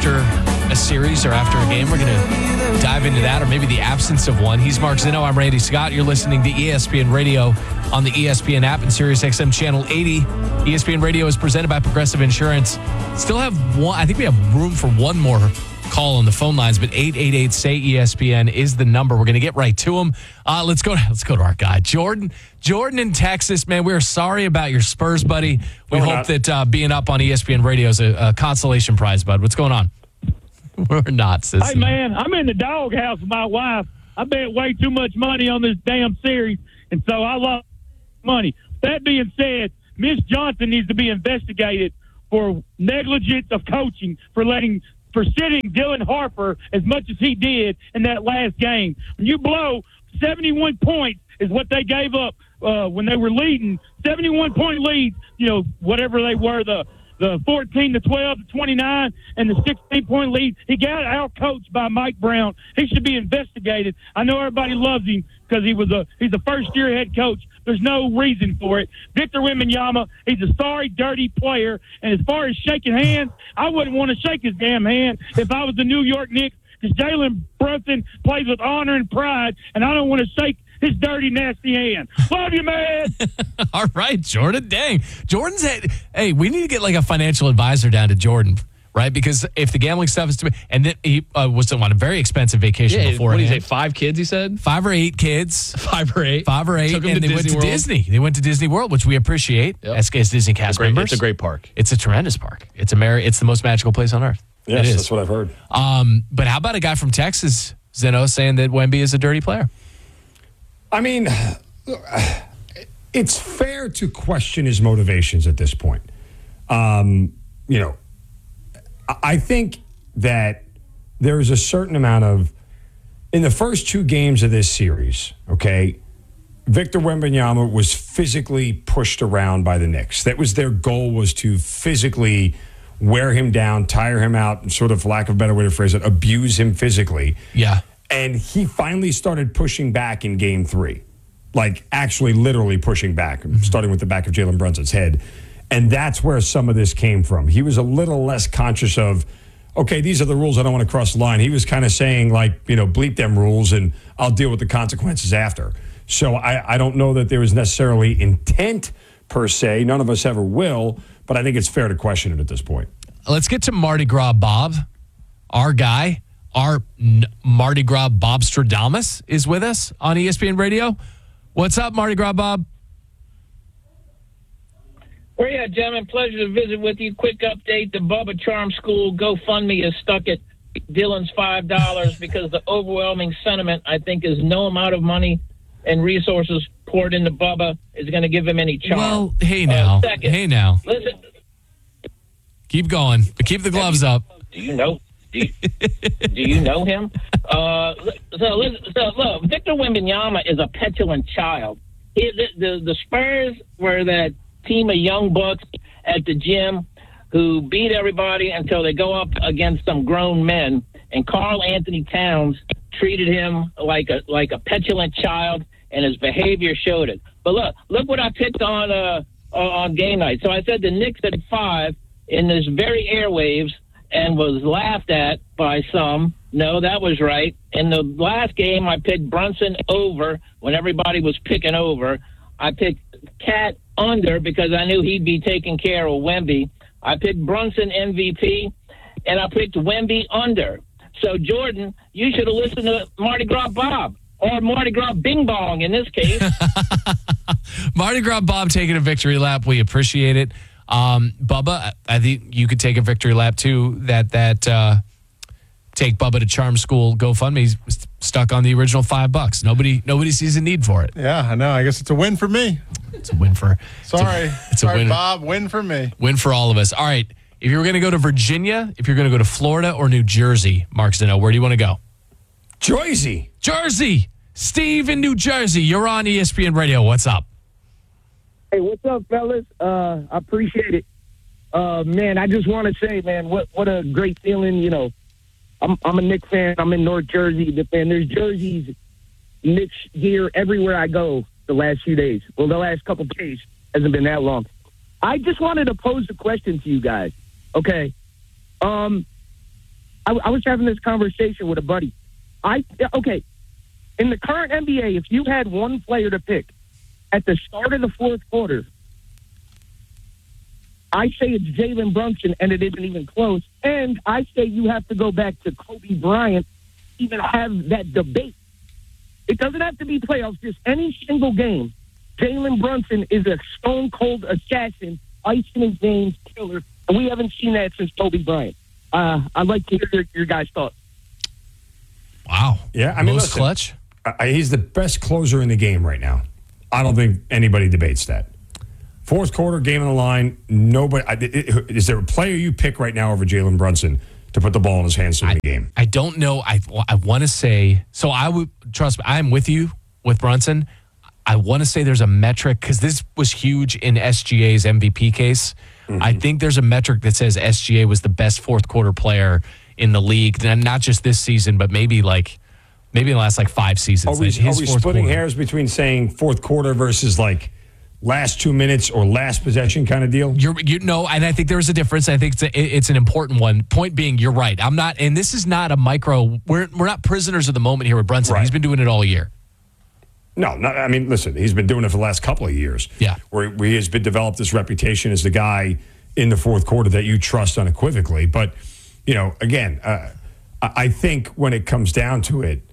after a series or after a game. We're going to dive into that, or maybe the absence of one. He's Mark Zinno. I'm Randy Scott. You're listening to ESPN Radio on the ESPN app and SiriusXM Channel 80. ESPN Radio is presented by Progressive Insurance. Still have one. I think we have room for one more call on the phone lines, but 888-SAY-ESPN is the number. We're going to get right to him. Let's go to our guy, Jordan. Jordan in Texas, man, we're sorry about your Spurs, buddy. We hope that being up on ESPN Radio is a consolation prize, bud. What's going on? We're not, sis. Hey, man, I'm in the doghouse with my wife. I bet way too much money on this damn series, and so I lost money. That being said, Miss Johnson needs to be investigated for negligence of coaching for sitting Dylan Harper as much as he did in that last game. When you blow 71 points is what they gave up when they were leading, 71-point leads, whatever they were, the 14 to 12 to 29 and the 16-point lead. He got out-coached by Mike Brown. He should be investigated. I know everybody loves him because he's a first-year head coach. There's no reason for it. Victor Wembanyama, he's a sorry, dirty player. And as far as shaking hands, I wouldn't want to shake his damn hand if I was the New York Knicks, because Jalen Brunson plays with honor and pride, and I don't want to shake his dirty, nasty hand. Love you, man. All right, Jordan. Dang. Hey, we need to get like a financial advisor down to Jordan, right? Because if the gambling stuff is and then he was on a very expensive vacation before. What did he say? 5 kids, he said? 5 or 8 kids. 5 or 8. 5 or 8. Took them and to they went to World. Disney. They went to Disney World, which we appreciate as Disney cast members. It's a great park. It's a tremendous park. It's the most magical place on earth. Yes, that's what I've heard. But how about a guy from Texas, Zeno, saying that Wemby is a dirty player? I mean, it's fair to question his motivations at this point. I think that there is a certain amount of, in the first 2 games of this series, okay, Victor Wembanyama was physically pushed around by the Knicks. That was their goal, was to physically wear him down, tire him out, and sort of, for lack of a better way to phrase it, abuse him physically. Yeah. And he finally started pushing back in game 3. Like, actually literally pushing back, starting with the back of Jalen Brunson's head. And that's where some of this came from. He was a little less conscious of, okay, these are the rules, I don't want to cross the line. He was kind of saying, like, bleep them rules and I'll deal with the consequences after. So I don't know that there was necessarily intent per se. None of us ever will, but I think it's fair to question it at this point. Let's get to Mardi Gras Bob, our guy. Our Mardi Gras Bob Stradamus is with us on ESPN Radio. What's up, Mardi Gras Bob? Well, yeah, gentlemen, pleasure to visit with you. Quick update, the Bubba Charm School GoFundMe is stuck at Dylan's $5 because the overwhelming sentiment, I think, is no amount of money and resources poured into Bubba is going to give him any charm. Well, hey now. Listen. Keep going, but keep the gloves up. Do you know him? So look, Victor Wembanyama is a petulant child. The Spurs were that team of young bucks at the gym who beat everybody until they go up against some grown men. And Karl Anthony Towns treated him like a petulant child, and his behavior showed it. But look what I picked on game night. So I said the Knicks at 5 in this very airwaves, and was laughed at by some. No, that was right. In the last game, I picked Brunson over when everybody was picking over. I picked Cat under because I knew he'd be taking care of Wemby. I picked Brunson MVP, and I picked Wemby under. So, Jordan, you should have listened to Mardi Gras Bob, or Mardi Gras Bing Bong in this case. Mardi Gras Bob taking a victory lap. We appreciate it. Bubba, I think you could take a victory lap too. Take Bubba to Charm School GoFundMe. He's stuck on the original $5. Nobody sees a need for it. Yeah, I know. I guess it's a win for me. It's a win for. Sorry, it's a win. Bob. Win for me. Win for all of us. All right. If you're going to go to Virginia, if you're going to go to Florida or New Jersey, Mark Zinno, where do you want to go? Jersey. Steve in New Jersey. You're on ESPN Radio. What's up? Hey, what's up, fellas? I appreciate it. Man, I just want to say, man, what a great feeling. I'm a Knicks fan. I'm in North Jersey. And there's jerseys, Knicks gear everywhere I go the last few days. Well, the last couple of days. Hasn't been that long. I just wanted to pose a question to you guys. Okay. I was having this conversation with a buddy. Okay, in the current NBA, if you had one player to pick at the start of the fourth quarter, I say it's Jalen Brunson, and it isn't even close. And I say you have to go back to Kobe Bryant to even have that debate. It doesn't have to be playoffs, just any single game. Jalen Brunson is a stone-cold assassin, icing his veins, killer, and we haven't seen that since Kobe Bryant. I'd like to hear your guys' thoughts. Wow. Yeah, I mean, most listen, clutch. He's the best closer in the game right now. I don't think anybody debates that. Fourth quarter, game on the line. Nobody. Is there a player you pick right now over Jalen Brunson to put the ball in his hands in the game? I don't know. I want to say, so I would, trust me, I'm with you with Brunson. I want to say there's a metric, because this was huge in SGA's MVP case. Mm-hmm. I think there's a metric that says SGA was the best fourth quarter player in the league, and not just this season, but maybe in the last 5 seasons. Are we splitting hairs between saying fourth quarter versus last 2 minutes or last possession kind of deal? And I think there is a difference. I think it's an important one. Point being, you're right. I'm not, and this is not a micro. We're not prisoners of the moment here with Brunson. Right. He's been doing it all year. No, I mean, listen, he's been doing it for the last couple of years. Yeah. Where he has been developed this reputation as the guy in the fourth quarter that you trust unequivocally. But, again, I think when it comes down to it,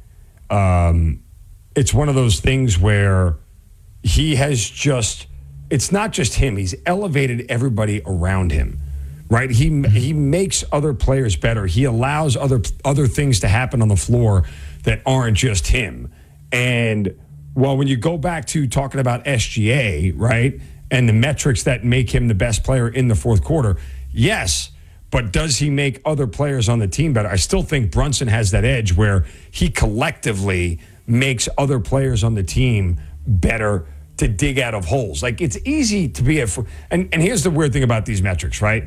it's one of those things where he has it's not just him. He's elevated everybody around him, right? He makes other players better. He allows other things to happen on the floor that aren't just him. And when you go back to talking about SGA, right, and the metrics that make him the best player in the fourth quarter, yes, but does he make other players on the team better? I still think Brunson has that edge where he collectively makes other players on the team better to dig out of holes. It's easy to be and here's the weird thing about these metrics, right?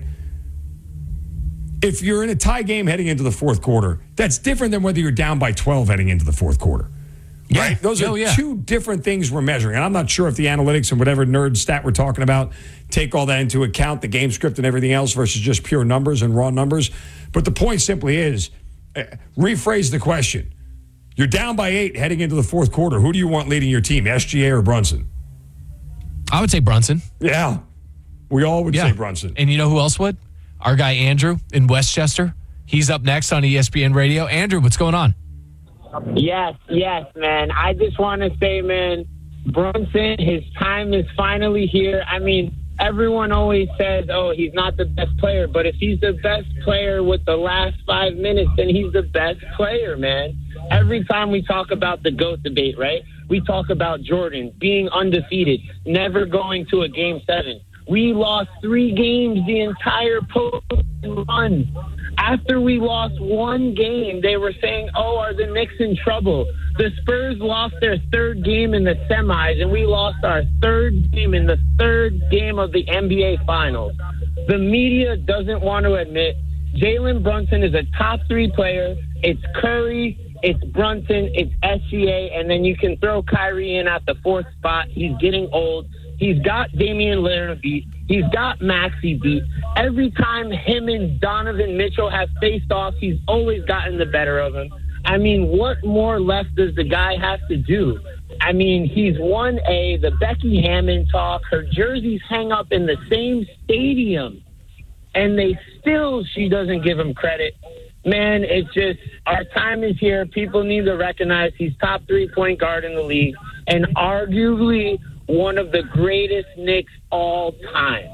If you're in a tie game heading into the fourth quarter, that's different than whether you're down by 12 heading into the fourth quarter. Right? Yeah. Those are two different things we're measuring. And I'm not sure if the analytics and whatever nerd stat we're talking about take all that into account, the game script and everything else versus just pure numbers and raw numbers. But the point simply is, rephrase the question. You're down by 8 heading into the fourth quarter. Who do you want leading your team, SGA or Brunson? I would say Brunson. Yeah. We all would say Brunson. And you know who else would? Our guy Andrew in Westchester. He's up next on ESPN Radio. Andrew, what's going on? Yes, man. I just want to say, man, Brunson, his time is finally here. I mean, everyone always says, he's not the best player. But if he's the best player with the last 5 minutes, then he's the best player, man. Every time we talk about the GOAT debate, right, we talk about Jordan being undefeated, never going to a Game 7. We lost 3 games the entire postseason run. After we lost 1 game, they were saying, are the Knicks in trouble? The Spurs lost their 3rd game in the semis, and we lost our 3rd game in the 3rd game of the NBA Finals. The media doesn't want to admit Jalen Brunson is a top 3 player. It's Curry, it's Brunson, it's SGA, and then you can throw Kyrie in at the 4th spot. He's getting old. He's got Damian Lillard beat. He's got Maxey beat. Every time him and Donovan Mitchell have faced off, he's always gotten the better of him. I mean, what more left does the guy have to do? I mean, he's 1A, the Becky Hammond talk. Her jerseys hang up in the same stadium, and she doesn't give him credit. Man, it's just, our time is here. People need to recognize he's top 3 point guard in the league, and arguably one of the greatest Knicks all time.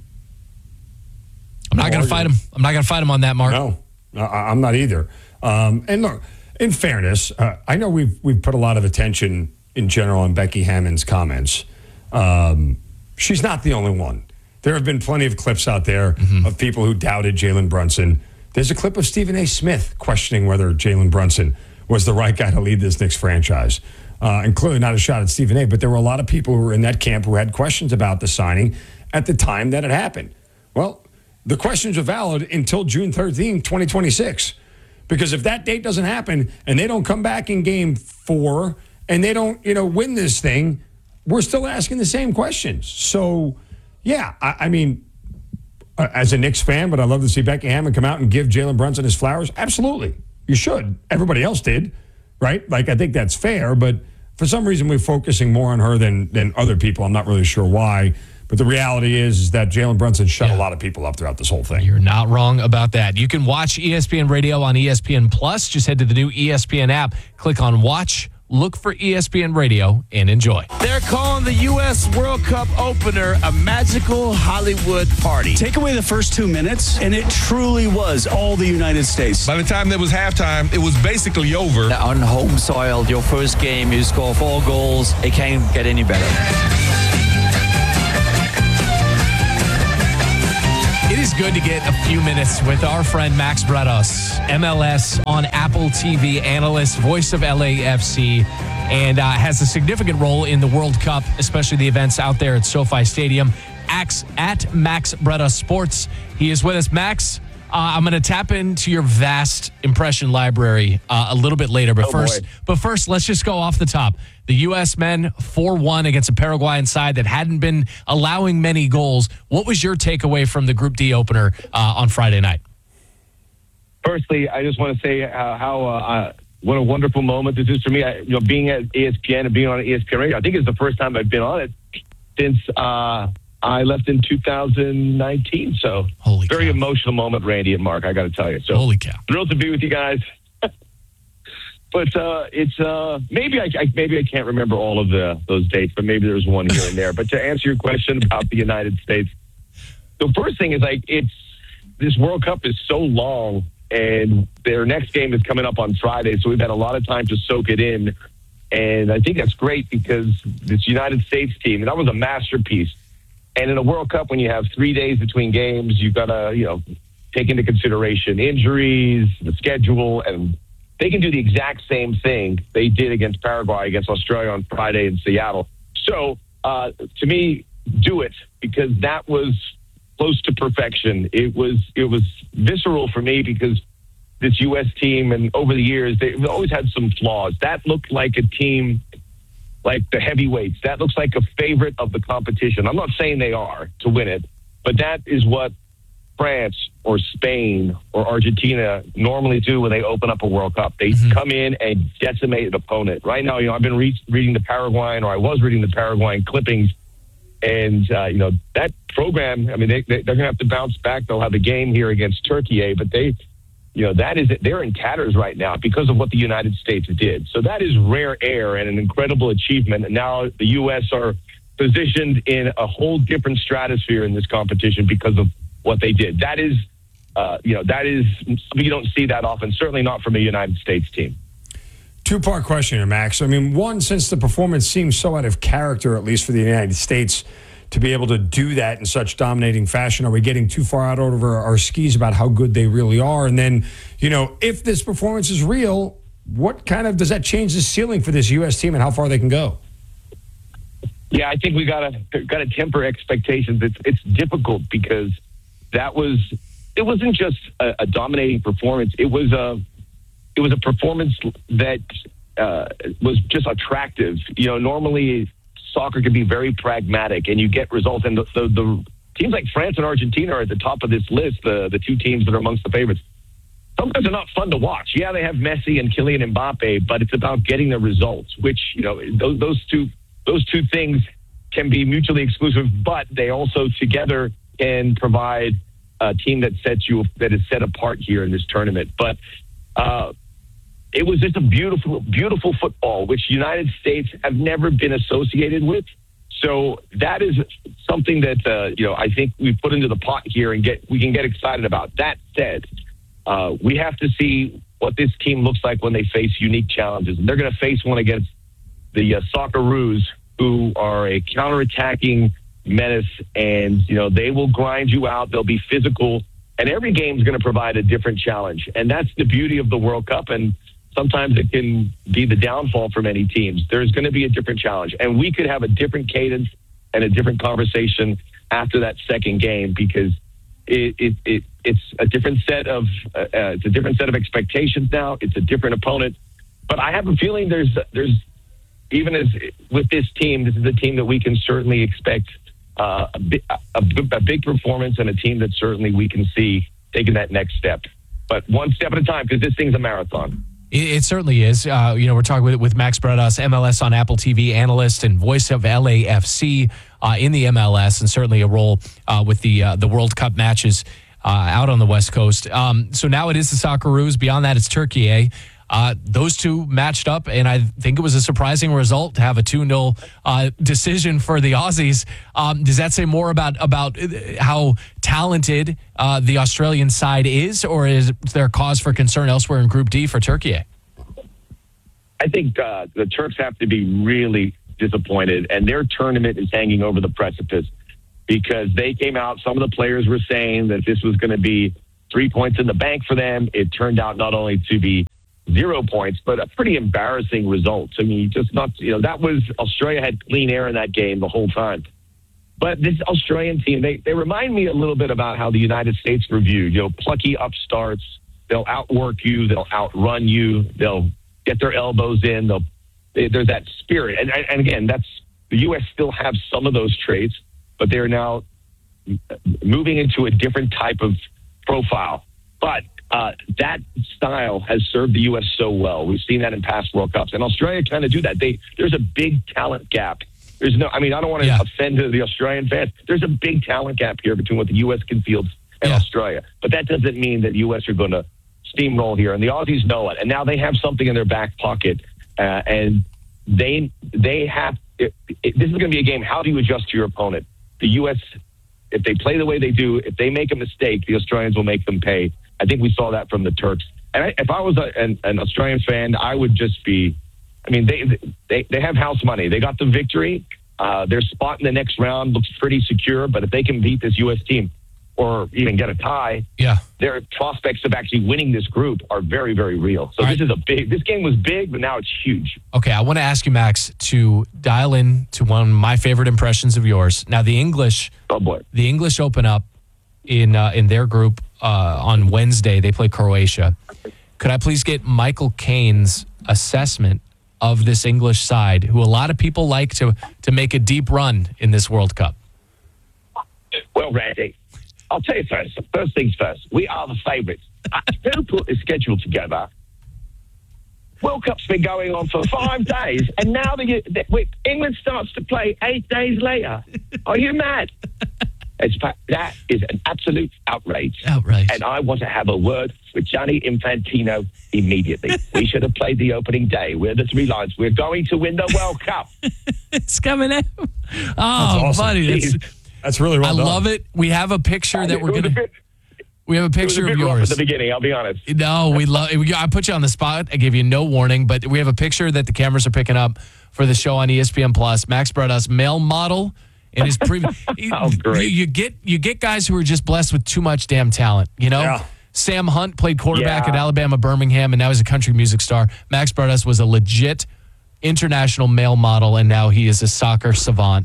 I'm not going to fight him. I'm not going to fight him on that, Mark. No, I'm not either. And look, in fairness, I know we've put a lot of attention in general on Becky Hammond's comments. She's not the only one. There have been plenty of clips out there of people who doubted Jalen Brunson. There's a clip of Stephen A. Smith questioning whether Jalen Brunson was the right guy to lead this Knicks franchise. And clearly not a shot at Stephen A., but there were a lot of people who were in that camp who had questions about the signing at the time that it happened. Well, the questions are valid until June 13, 2026. Because if that date doesn't happen and they don't come back in Game 4 and they don't, win this thing, we're still asking the same questions. So, yeah, I mean, As a Knicks fan, but I love to see Becky Hammon come out and give Jalen Brunson his flowers. Absolutely. You should. Everybody else did, right? Like, I think that's fair, but for some reason we're focusing more on her than other people. I'm not really sure why. But the reality is that Jalen Brunson shut a lot of people up throughout this whole thing. You're not wrong about that. You can watch ESPN Radio on ESPN Plus. Just head to the new ESPN app, click on Watch, look for ESPN Radio, and enjoy. They're calling the U.S. World Cup opener a magical Hollywood party. Take away the first 2 minutes, and it truly was all the United States. By the time there was halftime, it was basically over. On home soil, your first game, you score 4 goals. It can't get any better. It is good to get a few minutes with our friend Max Bretos, MLS on Apple TV analyst, voice of LAFC, and has a significant role in the World Cup, especially the events out there at SoFi Stadium. At Max Bretos Sports. He is with us. Max, I'm going to tap into your vast impression library a little bit later, but first, let's just go off the top. The U.S. men 4-1 against a Paraguayan side that hadn't been allowing many goals. What was your takeaway from the Group D opener on Friday night? Firstly, I just want to say what a wonderful moment this is for me. Being at ESPN and being on ESPN Radio, I think it's the first time I've been on it since I left in 2019. So very emotional moment, Randy and Mark, I got to tell you. So holy cow. Thrilled to be with you guys. But it's maybe I can't remember all of those dates, but maybe there's one here and there. But to answer your question about the United States, the first thing is this World Cup is so long, and their next game is coming up on Friday, so we've had a lot of time to soak it in. And I think that's great because this United States team, and that was a masterpiece. And in a World Cup, when you have 3 days between games, you've got to take into consideration injuries, the schedule, and they can do the exact same thing they did against Paraguay, against Australia on Friday in Seattle. So, to me, do it, because that was close to perfection. It was visceral for me because this U.S. team, and over the years, they've always had some flaws. That looked like a team like the heavyweights. That looks like a favorite of the competition. I'm not saying they are to win it, but that is what France or Spain or Argentina normally do when they open up a World Cup. They come in and decimate an opponent. Right now, I've been reading the Paraguayan, or I was reading the Paraguayan clippings, and that program, they're going to have to bounce back. They'll have a game here against Turkey, but they're in tatters right now because of what the United States did. So that is rare air and an incredible achievement. And now the U.S. are positioned in a whole different stratosphere in this competition because of what they did. That is you don't see that often, certainly not from a United States team. Two-part question here, Max. One, since the performance seems so out of character, at least for the United States, to be able to do that in such dominating fashion, are we getting too far out over our skis about how good they really are? And then, if this performance is real, what kind of does that change the ceiling for this U.S. team and how far they can go? Yeah, I think we gotta temper expectations. It's difficult because it wasn't just a dominating performance. It was a performance that was just attractive. Normally soccer can be very pragmatic and you get results. And the teams like France and Argentina are at the top of this list, the two teams that are amongst the favorites. Sometimes they're not fun to watch. Yeah, they have Messi and Kylian Mbappe, but it's about getting the results, which, those two things can be mutually exclusive, but they also together can provide a team that is set apart here in this tournament. But it was just a beautiful, beautiful football, which United States have never been associated with. So that is something that I think we put into the pot here and we can get excited about. That said, we have to see what this team looks like when they face unique challenges. And they're going to face one against the Socceroos, who are a counterattacking menace, and they will grind you out. They'll be physical, and every game is going to provide a different challenge. And that's the beauty of the World Cup. And sometimes it can be the downfall for many teams. There's going to be a different challenge, and we could have a different cadence and a different conversation after that second game because it's a different set of expectations now. It's a different opponent, but I have a feeling there's even as with this team, this is a team that we can certainly expect a big performance and a team that certainly we can see taking that next step. But one step at a time, because this thing's a marathon. It certainly is. We're talking with Max Bretos, MLS on Apple TV analyst and voice of LAFC in the MLS, and certainly a role with the World Cup matches out on the West Coast. So now it is the Socceroos. Beyond that, it's Turkey. Those two matched up, and I think it was a surprising result to have a 2-0 decision for the Aussies. Does that say more about how talented the Australian side is, or is there cause for concern elsewhere in Group D for Turkey? I think the Turks have to be really disappointed, and their tournament is hanging over the precipice because they came out. Some of the players were saying that this was going to be 3 points in the bank for them. It turned out not only to be 0 points, but a pretty embarrassing result. I mean, that was Australia had clean air in that game the whole time. But this Australian team, they remind me a little bit about how the United States were viewed. Plucky upstarts. They'll outwork you. They'll outrun you. They'll get their elbows in. There's that spirit. And again, the U.S. still have some of those traits, but they're now moving into a different type of profile. But that style has served the U.S. so well. We've seen that in past World Cups. And Australia kind of do that. There's a big talent gap. I don't want to offend the Australian fans. There's a big talent gap here between what the U.S. can field and Australia. But that doesn't mean that the U.S. are going to steamroll here. And the Aussies know it. And now they have something in their back pocket. And they have this is going to be a game. How do you adjust to your opponent? The U.S., if they play the way they do, if they make a mistake, the Australians will make them pay. I think we saw that from the Turks. And if I was an Australian fan, I would just be, they have house money. They got the victory. Their spot in the next round looks pretty secure. But if they can beat this U.S. team or even get a tie, their prospects of actually winning this group are very, very real. So this game was big, but now it's huge. Okay, I want to ask you, Max, to dial in to one of my favorite impressions of yours. Now, the English open up in their group on Wednesday. They play Croatia. Could I please get Michael Caine's assessment of this English side, who a lot of people like to make a deep run in this World Cup? Well, Randy, I'll tell you first things first. We are the favourites. Who put this schedule together? World Cup's been going on for 5 days, and now England starts to play 8 days later. Are you mad? That is an absolute outrage. And I want to have a word with Gianni Infantino immediately. We should have played the opening day. We're the 3 Lions. We're going to win the World Cup. It's coming out. Oh, that's awesome. buddy. That's really well done. I love it. We have a picture that we're going to... We have a picture of yours. At the beginning, I'll be honest. No, we love. I put you on the spot. I gave you no warning, but we have a picture that the cameras are picking up for the show on ESPN Plus. Max Bretos, male model, in his previous. Oh, great! You get guys who are just blessed with too much damn talent. Yeah. Sam Hunt played quarterback at Alabama Birmingham, and now he's a country music star. Max Bretos was a legit international male model, and now he is a soccer savant.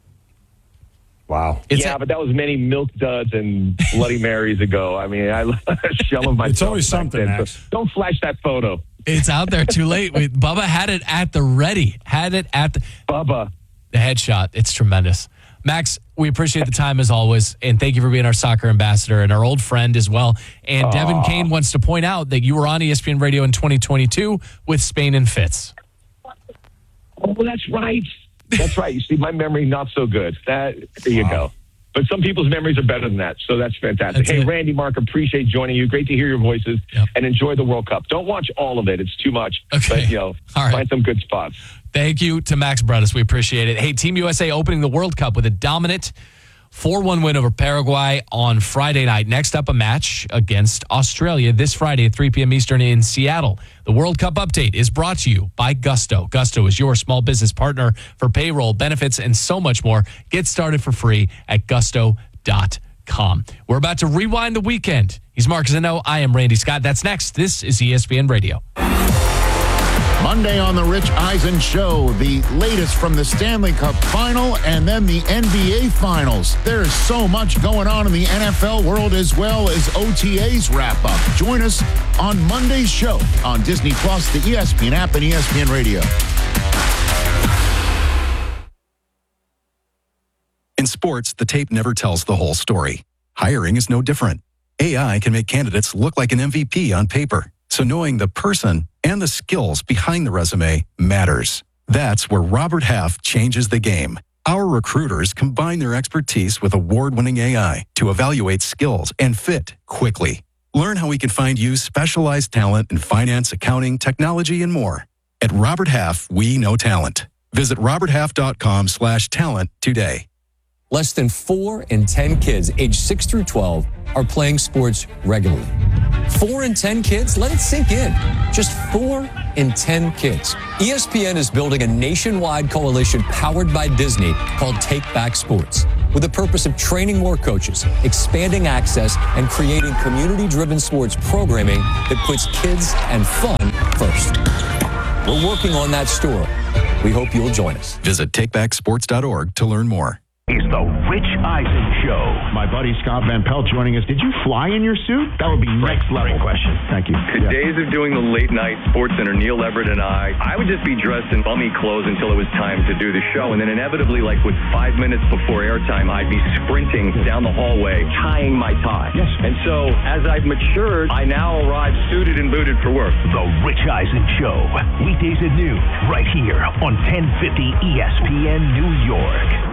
Wow. But that was many milk duds and Bloody Marys ago. I mean, I love a shell of myself. It's always something, Max. So don't flash that photo. It's out there too late. Bubba had it at the ready. Bubba. The headshot. It's tremendous. Max, we appreciate the time as always, and thank you for being our soccer ambassador and our old friend as well. And Devin Kane wants to point out that you were on ESPN Radio in 2022 with Spain and Fitz. Oh, that's right. That's right. You see, my memory not so good. There you go. But some people's memories are better than that, so that's fantastic. Hey, Randy, Mark, appreciate joining you. Great to hear your voices, and enjoy the World Cup. Don't watch all of it. It's too much. Okay. But, find some good spots. Thank you to Max Bretos. We appreciate it. Hey, Team USA opening the World Cup with a dominant 4-1 win over Paraguay on Friday night. Next up, a match against Australia this Friday at 3 p.m. Eastern in Seattle. The World Cup update is brought to you by Gusto. Gusto is your small business partner for payroll, benefits, and so much more. Get started for free at gusto.com. We're about to rewind the weekend. He's Mark Zinno. I am Randy Scott. That's next. This is ESPN Radio. Monday on the Rich Eisen Show, the latest from the Stanley Cup Final and then the NBA Finals. There's so much going on in the NFL world as well as OTAs wrap up. Join us on Monday's show on Disney Plus, the ESPN app, and ESPN Radio. In sports, the tape never tells the whole story. Hiring is no different. AI can make candidates look like an MVP on paper. So knowing the person and the skills behind the resume matters. That's where Robert Half changes the game. Our recruiters combine their expertise with award-winning AI to evaluate skills and fit quickly. Learn how we can find you specialized talent in finance, accounting, technology, and more. At Robert Half, we know talent. Visit roberthalf.com/talent today. Less than 4 in 10 kids aged 6 through 12 are playing sports regularly. 4 in 10 kids? Let it sink in. Just 4 in 10 kids. ESPN is building a nationwide coalition powered by Disney called Take Back Sports, with the purpose of training more coaches, expanding access, and creating community-driven sports programming that puts kids and fun first. We're working on that story. We hope you'll join us. Visit takebacksports.org to learn more. Is the Rich Eisen Show. My buddy Scott Van Pelt joining us. Did you fly in your suit? That would be next level question. Thank you. The days of doing the late night Sports Center, Neil Everett and I would just be dressed in bummy clothes until it was time to do the show. And then inevitably, like with 5 minutes before airtime, I'd be sprinting down the hallway, tying my tie. Yes. And so as I've matured, I now arrive suited and booted for work. The Rich Eisen Show. Weekdays at noon, right here on 1050 ESPN New York.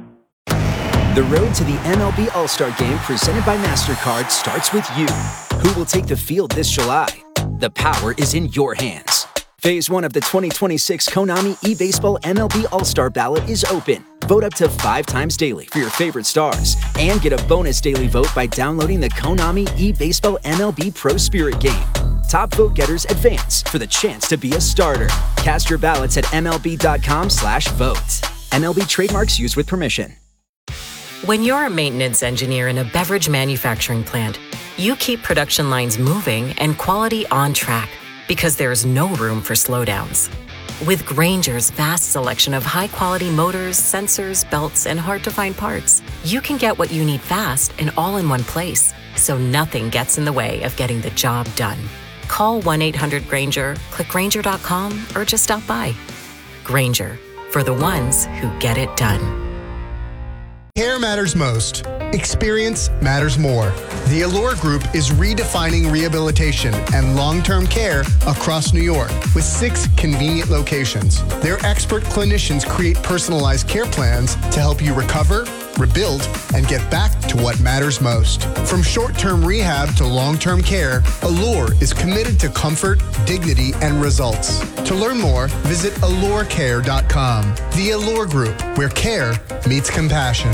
The road to the MLB All-Star Game presented by MasterCard starts with you. Who will take the field this July? The power is in your hands. Phase 1 of the 2026 Konami eBaseball MLB All-Star Ballot is open. Vote up to 5 times daily for your favorite stars. And get a bonus daily vote by downloading the Konami eBaseball MLB Pro Spirit game. Top vote getters advance for the chance to be a starter. Cast your ballots at MLB.com/vote. MLB trademarks used with permission. When you're a maintenance engineer in a beverage manufacturing plant, you keep production lines moving and quality on track because there's no room for slowdowns. With Grainger's vast selection of high-quality motors, sensors, belts, and hard-to-find parts, you can get what you need fast and all in one place, so nothing gets in the way of getting the job done. Call 1-800-GRAINGER, click Grainger.com, or just stop by. Grainger, for the ones who get it done. Care matters most. Experience matters more. The Allure Group is redefining rehabilitation and long-term care across New York with 6 convenient locations. Their expert clinicians create personalized care plans to help you recover, rebuild, and get back to what matters most. From short-term rehab to long-term care, Allure is committed to comfort, dignity, and results. To learn more, visit allurecare.com. The Allure Group, where care meets compassion.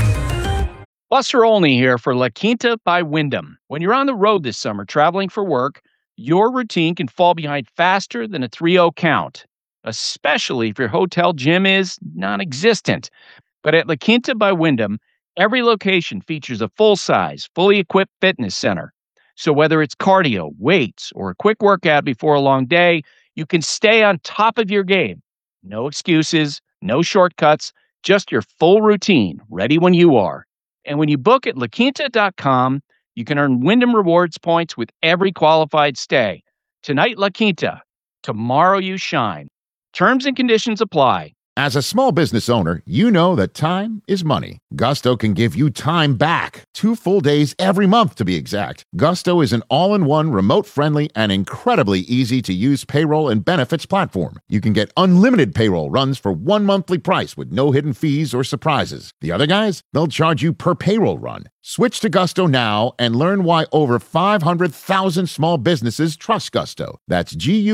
Buster Olney here for La Quinta by Wyndham. When you're on the road this summer traveling for work, your routine can fall behind faster than a 3-0 count, especially if your hotel gym is non-existent. But at La Quinta by Wyndham, every location features a full-size, fully equipped fitness center. So whether it's cardio, weights, or a quick workout before a long day, you can stay on top of your game. No excuses, no shortcuts, just your full routine, ready when you are. And when you book at LaQuinta.com, you can earn Wyndham Rewards points with every qualified stay. Tonight, La Quinta. Tomorrow, you shine. Terms and conditions apply. As a small business owner, you know that time is money. Gusto can give you time back. 2 full days every month, to be exact. Gusto is an all-in-one, remote-friendly, and incredibly easy-to-use payroll and benefits platform. You can get unlimited payroll runs for 1 monthly price with no hidden fees or surprises. The other guys, they'll charge you per payroll run. Switch to Gusto now and learn why over 500,000 small businesses trust Gusto. That's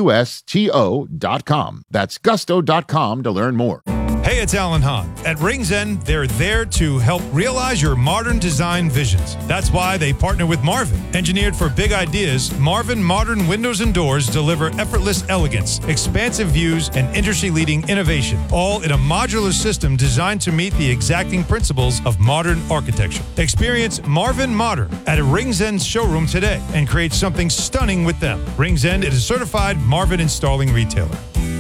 GUSTO.com. That's gusto.com to learn more. Hey, it's Alan Hahn. At Rings End, they're there to help realize your modern design visions. That's why they partner with Marvin. Engineered for big ideas, Marvin Modern Windows and Doors deliver effortless elegance, expansive views, and industry-leading innovation, all in a modular system designed to meet the exacting principles of modern architecture. Experience Marvin Modern at a Rings End showroom today and create something stunning with them. Rings End is a certified Marvin installing retailer.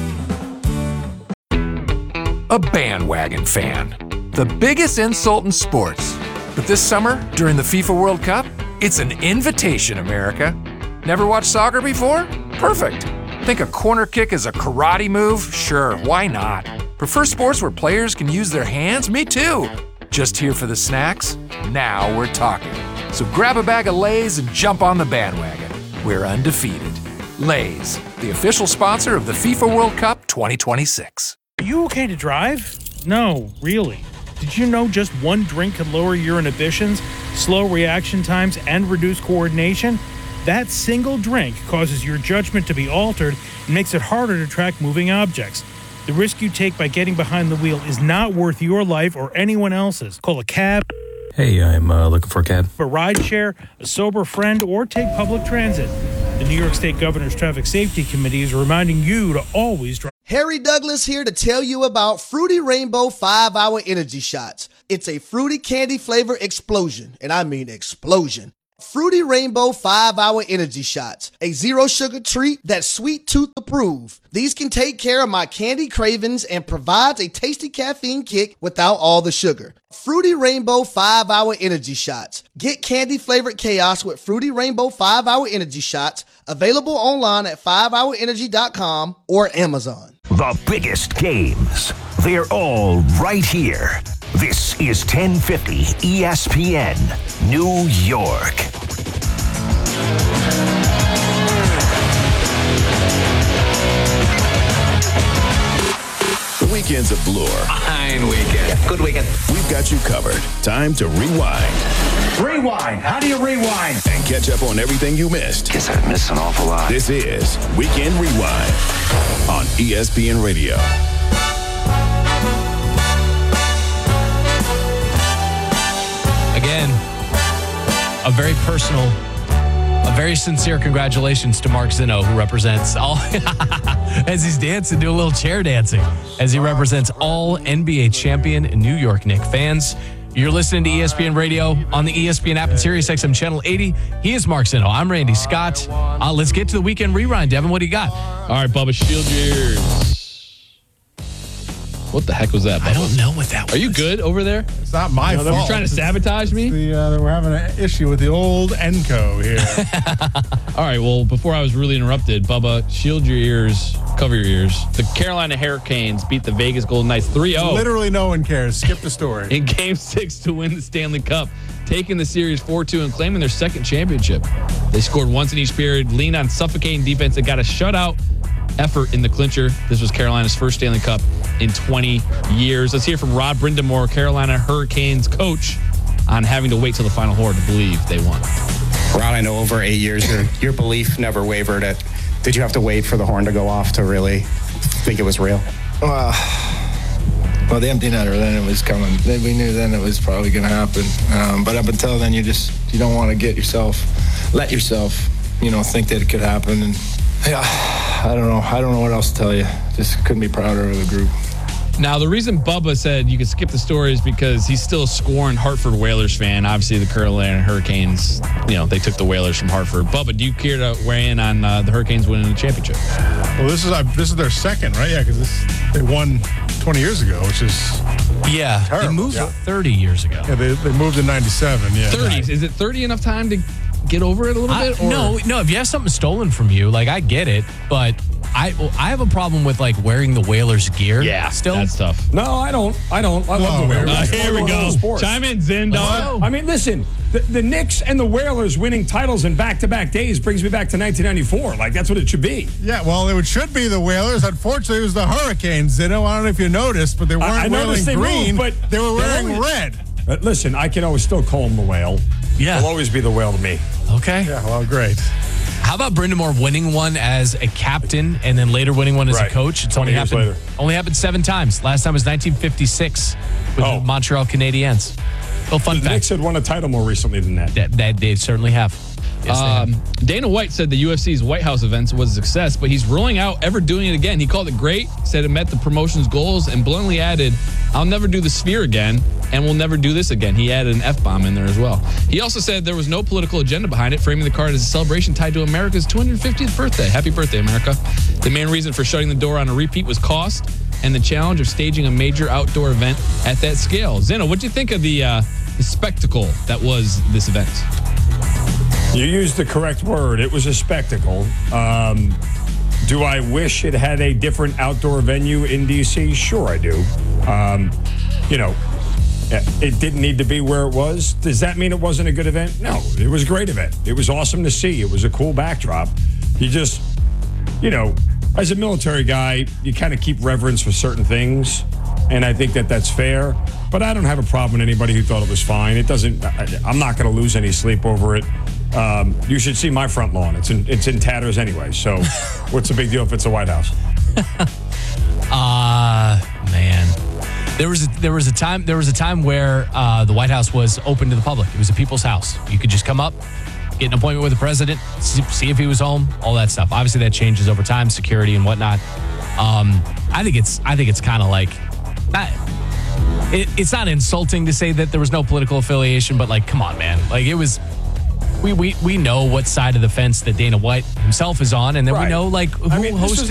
A bandwagon fan. The biggest insult in sports. But this summer, during the FIFA World Cup, it's an invitation, America. Never watched soccer before? Perfect. Think a corner kick is a karate move? Sure, why not? Prefer sports where players can use their hands? Me too. Just here for the snacks? Now we're talking. So grab a bag of Lay's and jump on the bandwagon. We're undefeated. Lay's, the official sponsor of the FIFA World Cup 2026. Are you okay to drive? No, really. Did you know just one drink could lower your inhibitions, slow reaction times, and reduce coordination? That single drink causes your judgment to be altered and makes it harder to track moving objects. The risk you take by getting behind the wheel is not worth your life or anyone else's. Call a cab. Hey, I'm looking for a cab. A ride share, a sober friend, or take public transit. The New York State Governor's Traffic Safety Committee is reminding you to always drive. Harry Douglas here to tell you about Fruity Rainbow 5-Hour Energy Shots. It's a fruity candy flavor explosion, and I mean explosion. Fruity Rainbow 5-Hour Energy Shots, a zero sugar treat that's sweet tooth approved. These can take care of my candy cravings and provides a tasty caffeine kick without all the sugar. Fruity Rainbow 5-Hour Energy Shots. Get candy flavored chaos with Fruity Rainbow 5-Hour Energy Shots, available online at 5hourenergy.com or Amazon. The biggest games, they're all right here. This is 1050 ESPN, New York. The weekend's a blur. Fine weekend. Good weekend. We've got you covered. Time to rewind. Rewind. How do you rewind? And catch up on everything you missed. Guess I missed an awful lot. This is Weekend Rewind on ESPN Radio. Again, a very personal, a very sincere congratulations to Mark Zinno, who represents all, as he's dancing, do a little chair dancing, as he represents all NBA champion New York Knicks fans. You're listening to ESPN Radio on the ESPN app and SiriusXM Channel 80. He is Mark Zinno. I'm Randy Scott. Let's get to the weekend rewind. Devin, what do you got? All right, Bubba, shield your ears. What the heck was that, Bubba? I don't know what that was. Are you good over there? It's not my fault. You're trying to sabotage me? We're having an issue with the old Enco here. All right, well, before I was really interrupted, Bubba, shield your ears, cover your ears. The Carolina Hurricanes beat the Vegas Golden Knights 3-0. Literally no one cares. Skip the story. In Game 6 to win the Stanley Cup, taking the series 4-2 and claiming their second championship. They scored once in each period, leaned on suffocating defense, and got a shutout effort in the clincher. This was Carolina's first Stanley Cup in 20 years. Let's hear from Rod Brindamore, Carolina Hurricanes coach, on having to wait till the final horror to believe they won. Rod, I know over 8 years, your belief never wavered. Did you have to wait for the horn to go off to really think it was real? Well, the empty netter, then it was coming. We knew then it was probably going to happen. But up until then, you don't want to let yourself, think that it could happen. And yeah, I don't know what else to tell you. Just couldn't be prouder of the group. Now, the reason Bubba said you could skip the story is because he's still a scorned Hartford Whalers fan. Obviously, the Carolina Hurricanes, they took the Whalers from Hartford. Bubba, do you care to weigh in on the Hurricanes winning the championship? Well, this is their second, right? Yeah, because they won 20 years ago, which is terrible. They moved 30 years ago. Yeah, they moved in 97. Yeah, 30. Is it 30 enough time to get over it a little bit? Or? No. If you have something stolen from you, I get it, but I have a problem with wearing the Whalers gear. Yeah, still that's tough. No, I don't. I love the Whalers. Here we go. Chime in, Zin, dog. I mean, listen, the Knicks and the Whalers winning titles in back-to-back days brings me back to 1994. That's what it should be. Yeah, well, it should be the Whalers. Unfortunately, it was the Hurricanes. I don't know if you noticed, but they weren't wearing green. But they were wearing red. Listen, I can always still call them the Whale. Yeah. They'll always be the Whale to me. Okay. Yeah, well, great. How about Brindamore winning one as a captain and then later winning one as a coach? It's only happened 7 times. Last time was 1956 with the Montreal Canadiens. Well, fun fact. The Knicks had won a title more recently than that. That they certainly have. Yes, Dana White said the UFC's White House event was a success, but he's ruling out ever doing it again. He called it great, said it met the promotion's goals, and bluntly added, "I'll never do the Sphere again, and we'll never do this again." He added an F-bomb in there as well. He also said there was no political agenda behind it, framing the card as a celebration tied to America's 250th birthday. Happy birthday, America. The main reason for shutting the door on a repeat was cost and the challenge of staging a major outdoor event at that scale. Zeno, what'd you think of the spectacle that was this event? You used the correct word. It was a spectacle. Do I wish it had a different outdoor venue in D.C.? Sure, I do. it didn't need to be where it was. Does that mean it wasn't a good event? No, it was a great event. It was awesome to see. It was a cool backdrop. You just, as a military guy, you kind of keep reverence for certain things, and I think that that's fair. But I don't have a problem with anybody who thought it was fine. It doesn't. I'm not going to lose any sleep over it. You should see my front lawn. It's in tatters anyway. So, what's the big deal if it's the White House? Man, there was a time where the White House was open to the public. It was a people's house. You could just come up, get an appointment with the president, see if he was home, all that stuff. Obviously, that changes over time, security and whatnot. I think it's kind of like, it's not insulting to say that there was no political affiliation, but like, come on, man, like it was. We know what side of the fence that Dana White himself is on, and then we know like who hosted.